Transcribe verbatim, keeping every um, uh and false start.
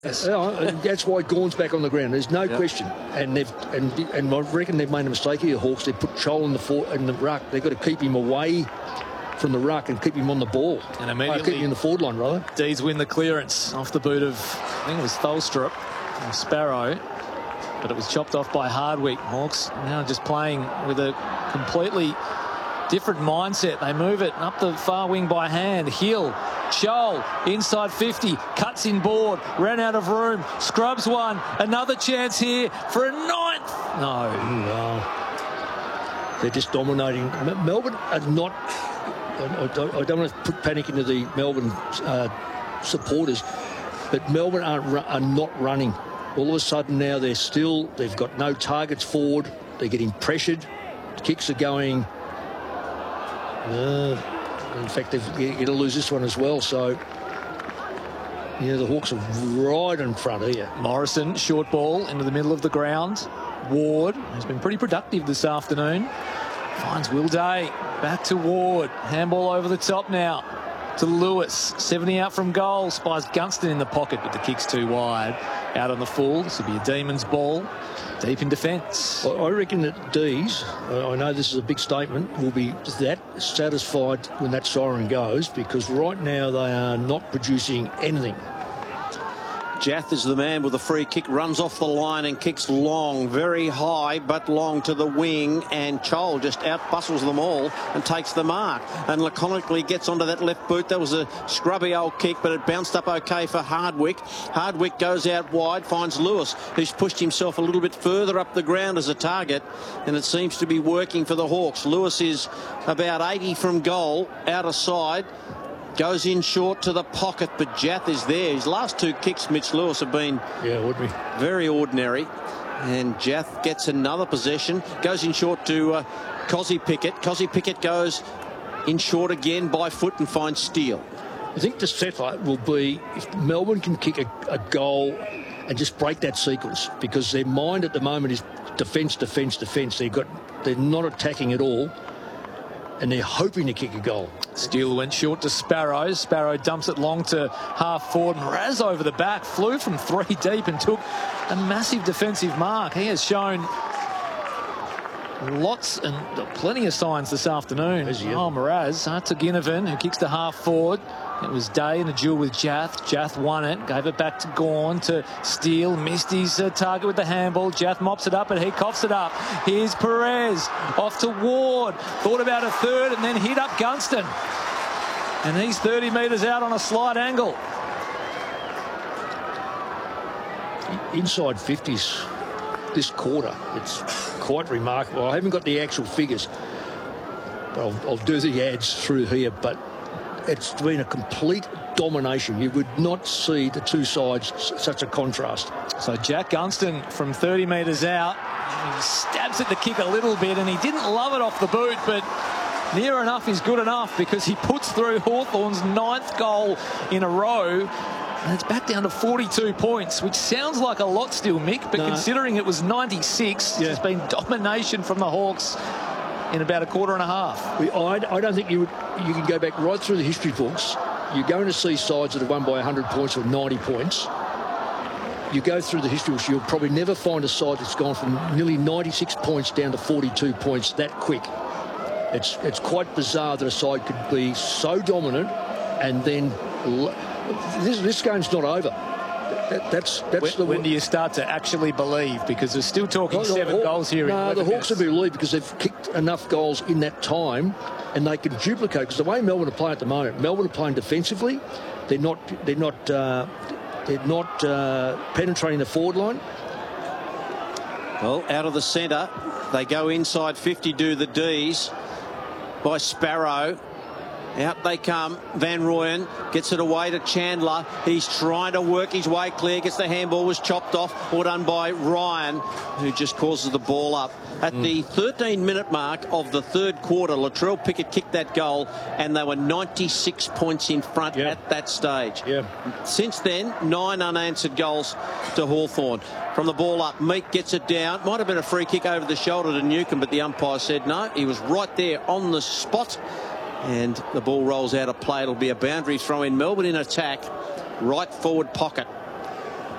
Yes. Uh, that's why Gawn's back on the ground. There's no yep. question. And they've and and I reckon they've made a mistake here, Hawks. They put Chol in the for, in the ruck. They've got to keep him away from the ruck and keep him on the ball. And immediately, oh, keep him in the forward line, rather. Deeds win the clearance off the boot of, I think it was Tholstrup or Sparrow, but it was chopped off by Hardwick. Hawks now just playing with a completely different mindset. They move it up the far wing by hand. Hill, Chol, inside fifty, cuts in board, ran out of room, scrubs one, another chance here for a ninth. No. No. They're just dominating. Melbourne are not, I don't, I don't want to put panic into the Melbourne uh, supporters, but Melbourne aren't, are not running. All of a sudden now they're still, they've got no targets forward, they're getting pressured, kicks are going. Uh, in fact, they're going to lose this one as well. So, yeah, the Hawks are right in front here. Morrison, short ball into the middle of the ground. Ward has been pretty productive this afternoon. Finds Will Day. Back to Ward. Handball over the top now to Lewis. seventy out from goal. Spies Gunston in the pocket, but the kick's too wide. Out on the full. This will be a Demons ball. Deep in defence. I reckon that D's, I know this is a big statement, will be that satisfied when that siren goes, because right now they are not producing anything. Jath is the man with the free kick, runs off the line and kicks long, very high but long to the wing, and Chol just out bustles them all and takes the mark and laconically gets onto that left boot. That was a scrubby old kick, but it bounced up okay for Hardwick. Hardwick goes out wide, finds Lewis, who's pushed himself a little bit further up the ground as a target, and it seems to be working for the Hawks. Lewis is about eighty from goal, out of side. Goes in short to the pocket, but Jath is there. His last two kicks, Mitch Lewis, have been yeah, would be very ordinary. And Jath gets another possession. Goes in short to uh, Cozzy Pickett. Cozzy Pickett goes in short again by foot and finds Steele. I think the settler will be if Melbourne can kick a, a goal and just break that sequence, because their mind at the moment is defence, defence, defence. They've got, they're not attacking at all, and they're hoping to kick a goal. Steele went short to Sparrow. Sparrow dumps it long to half forward. Mraz over the back, flew from three deep and took a massive defensive mark. He has shown lots and plenty of signs this afternoon. Oh, Mraz. Uh, to Ginnivan, who kicks to half forward. It was Day in a duel with Jath. Jath won it, gave it back to Gawn, to Steele, missed his uh, target with the handball. Jath mops it up and he coughs it up. Here's Perez, off to Ward, thought about a third and then hit up Gunston. And he's thirty metres out on a slight angle. Inside fifties this quarter, it's quite remarkable. I haven't got the actual figures, but I'll, I'll do the ads through here, but it's been a complete domination. You would not see the two sides such a contrast. So Jack Gunston from thirty metres out, he stabs at the kick a little bit, and he didn't love it off the boot, but near enough is good enough, because he puts through Hawthorn's ninth goal in a row. And it's back down to forty-two points, which sounds like a lot still, Mick, but no. Considering it was ninety-six, yeah. There's been domination from the Hawks in about a quarter and a half. I, I don't think you would, you can go back right through the history books. You're going to see sides that have won by one hundred points or ninety points. You go through the history books, you'll probably never find a side that's gone from nearly ninety-six points down to forty-two points that quick. It's, it's quite bizarre that a side could be so dominant and then... This, this game's not over. That, that's that's when, the. When do you start to actually believe? Because we're still talking no, seven Haw goals here. No, in the Hawks have believed because they've kicked enough goals in that time, and they can duplicate. Because the way Melbourne are playing at the moment, Melbourne are playing defensively. They're not. They're not. Uh, they're not uh, penetrating the forward line. Well, out of the centre, they go inside fifty. Do the D's by Sparrow. Out they come. Van Rooyen gets it away to Chandler. He's trying to work his way clear. Gets the handball, was chopped off. All done by Ryan, who just causes the ball up. At mm. the thirteen minute mark of the third quarter, Latrell Pickett kicked that goal, and they were ninety-six points in front yeah. at that stage. Yeah. Since then, nine unanswered goals to Hawthorn. From the ball up, Meek gets it down. Might have been a free kick over the shoulder to Newcombe, but the umpire said no. He was right there on the spot. And the ball rolls out of play. It'll be a boundary throw in. Melbourne in attack. Right forward pocket.